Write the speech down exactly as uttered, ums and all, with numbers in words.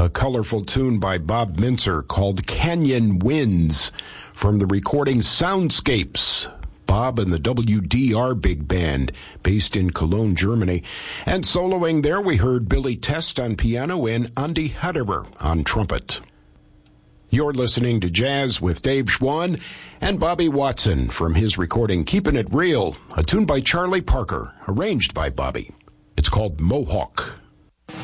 a colorful tune by Bob Mintzer called Canyon Winds from the recording Soundscapes. Bob and the W D R Big Band, based in Cologne, Germany. And soloing there, we heard Billy Test on piano and Andy Hatterer on trumpet. You're listening to Jazz with Dave Schwann and Bobby Watson from his recording Keepin' It Real, a tune by Charlie Parker, arranged by Bobby. It's called Mohawk.